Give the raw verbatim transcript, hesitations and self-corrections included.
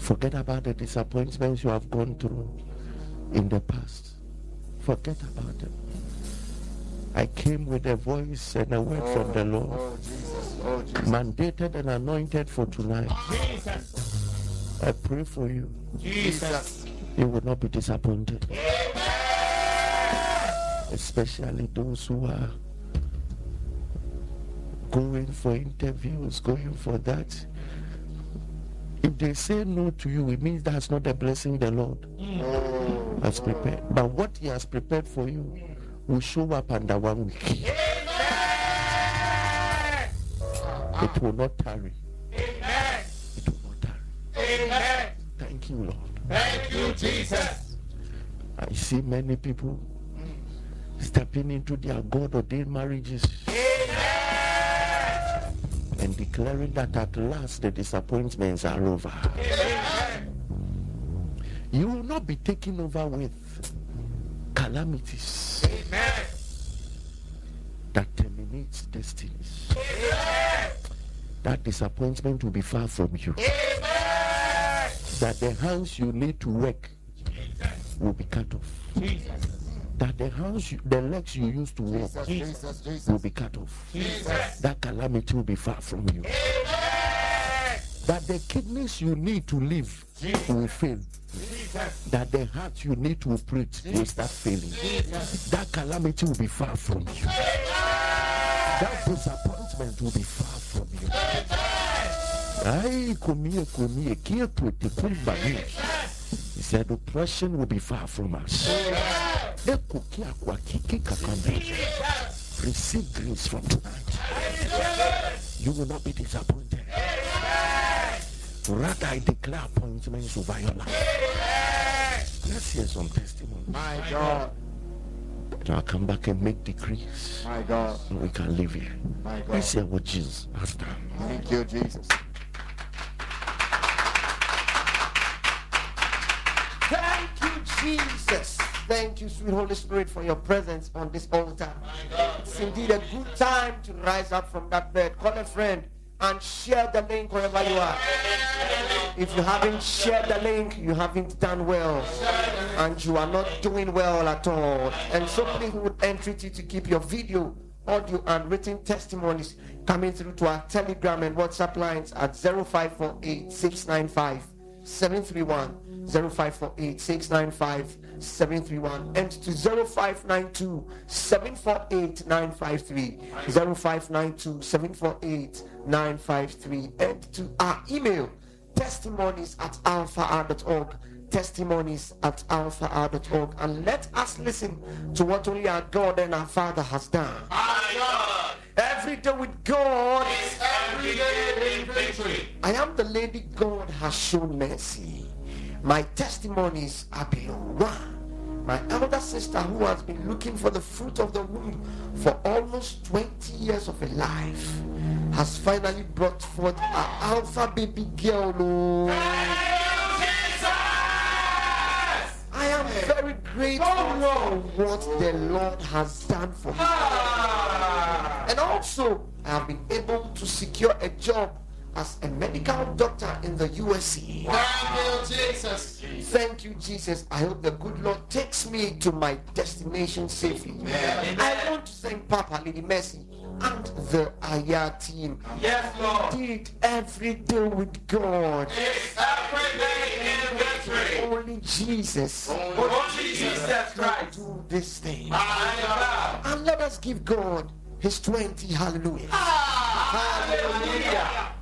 Forget about the disappointments you have gone through in the past. Forget about them. I came with a voice and a word oh, from the Lord. Oh, Jesus. Oh, Jesus. Mandated and anointed for tonight. Jesus. I pray for you. Jesus. You will not be disappointed. Amen. Especially those who are going for interviews, going for that. If they say no to you, it means that's not the blessing the Lord oh, has prepared. But what He has prepared for you will show up under one week. Amen. It will not tarry. Amen. It will not tarry. Amen. Thank you, Lord. Thank you, Jesus. I see many people stepping into their God-ordained marriages. Amen. And declaring that at last the disappointments are over. Amen. You will not be taken over with calamities. Amen. That terminates destinies. Amen. That disappointment will be far from you. Amen. That the hands you need to work will be cut off. Jesus. That the hands, you, the legs you used to walk Jesus, Jesus, Jesus. will be cut off. Jesus. That calamity will be far from you. Amen. That the kidneys you need to live Jesus. will fail. Jesus. That the heart you need to operate Jesus. will start failing. Jesus. That calamity will be far from you. Amen. That disappointment will be far from you. Aye, kumie kumie kia kwete kumbani. He said oppression will be far from us. Eko kia kwa kiki kakambe. Receive grace from tonight. You will not be disappointed. Rather, I declare appointments over your life. Let's hear some testimony. My God. Then I'll come back and make decrees. My God. And we can live here. My God. Let's hear what Jesus has done. Thank you, Jesus. Thank you, Jesus. Thank you, sweet Holy Spirit, for your presence on this altar. It's indeed a good time to rise up from that bed. Call a friend and share the link wherever you are. If you haven't shared the link, you haven't done well. And you are not doing well at all. And so please, we would entreat you to keep your video, audio, and written testimonies coming through to our Telegram and WhatsApp lines at zero five four eight, six nine five, seven three one, zero five four eight, six nine five, seven three one, and to zero five nine two, seven four eight, nine five three, zero five nine two, seven four eight, nine five three, and to our email, testimonies at alpha r dot org, testimonies at alpha r dot org, and let us listen to what only our God and our Father has done. Every day with God is every day in victory. I am the lady God has shown mercy. My testimonies are below. One, my elder sister who has been looking for the fruit of the womb for almost twenty years of her life has finally brought forth an alpha baby girl. Oh. I am very grateful for what the Lord has done for me. And also, I have been able to secure a job as a medical doctor in the U S A. Thank you, Jesus. Thank you, Jesus. I hope the good Lord takes me to my destination safely. Amen. I want to thank Papa, Lady Mercy, and the Aya team. Yes, Lord. Did every day with God. It's every day in victory. Only Jesus. Only Jesus Christ do this thing. And let us give God His twenty. Hallelujah. Hallelujah.